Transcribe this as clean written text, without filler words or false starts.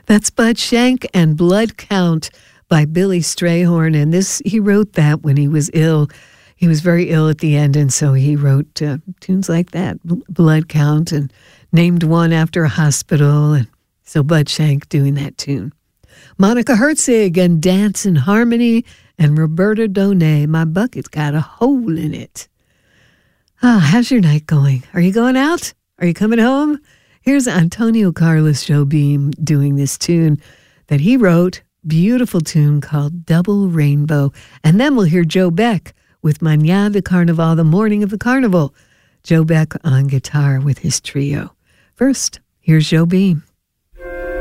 That's Bud Shank and Blood Count by Billy Strayhorn. And he wrote that when he was ill. He was very ill at the end, and so he wrote tunes like that, Blood Count, and named one after a hospital. And so Bud Shank doing that tune. Monica Herzig and Dance in Harmony, and Roberta Donay, My Bucket's Got a Hole in It. How's your night going? Are you going out? Are you coming home? Here's Antonio Carlos Jobim doing this tune that he wrote, beautiful tune called Double Rainbow. And then we'll hear Joe Beck with Mañana de Carnaval, the morning of the carnival. Joe Beck on guitar with his trio. First, here's Jobim.